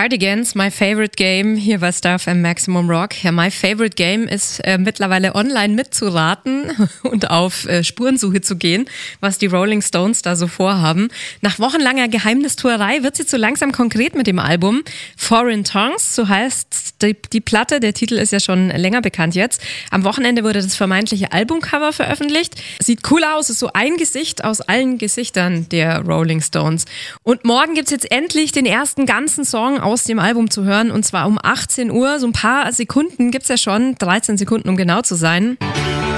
Cardigans, My Favorite Game, hier bei Star FM Maximum Rock. Ja, My Favorite Game ist mittlerweile online mitzuraten und auf Spurensuche zu gehen, was die Rolling Stones da so vorhaben. Nach wochenlanger Geheimnistuerei wird sie so langsam konkret mit dem Album. Foreign Tongues, so heißt die Platte. Der Titel ist ja schon länger bekannt jetzt. Am Wochenende wurde das vermeintliche Albumcover veröffentlicht. Sieht cool aus, ist so ein Gesicht aus allen Gesichtern der Rolling Stones. Und morgen gibt's jetzt endlich den ersten ganzen Song aus dem Album zu hören, und zwar um 18 Uhr. So ein paar Sekunden gibt's ja schon, 13 Sekunden, um genau zu sein.